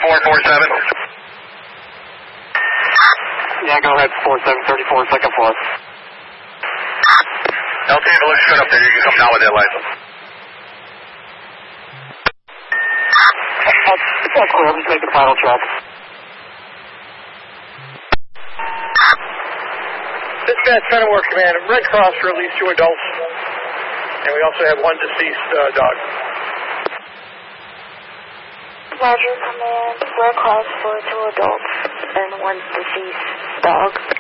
3447. Yeah, go ahead, 4734, second floor. LT, the lift's good up there. You can come down with that license. That's clear. I'm just making final check. Dispatch, Fenimore Command. Red Cross released 2 adults. And we also have 1 deceased dog. Roger, Command. Red Cross for 2 adults and 1 deceased dog.